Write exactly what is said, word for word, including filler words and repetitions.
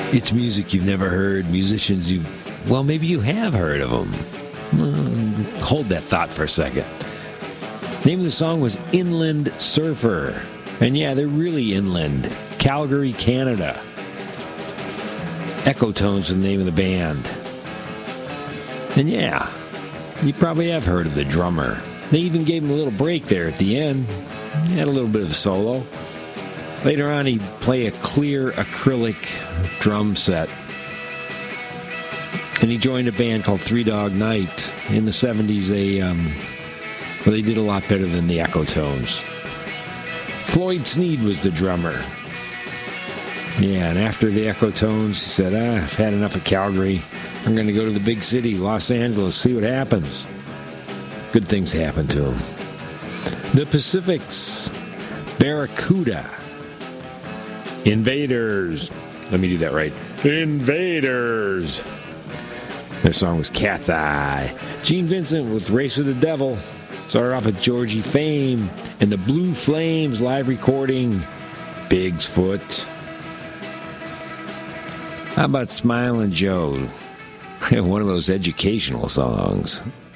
It's music you've never heard, musicians you've, well, maybe you have heard of them. Mm, hold that thought for a second. Name of the song was Inland Surfer. And yeah, they're really inland. Calgary, Canada. Echotones is the name of the band. And yeah, you probably have heard of the drummer. They even gave him a little break there at the end. He had a little bit of a solo. Later on, he'd play a clear acrylic drum set. And he joined a band called Three Dog Night. In the seventies, they, um, well, they did a lot better than the Echotones. Floyd Sneed was the drummer. Yeah, and after the Echotones, he said, ah, I've had enough of Calgary. I'm going to go to the big city, Los Angeles, see what happens. Good things happen to him. The Pacifics, Barracuda. Invaders. Let me do that right. Invaders. Their song was Cat's Eye. Gene Vincent with Race with the Devil. Started off with Georgie Fame and the Blue Flames live recording, Big's Foot. How about Smilin' Joe? One of those educational songs.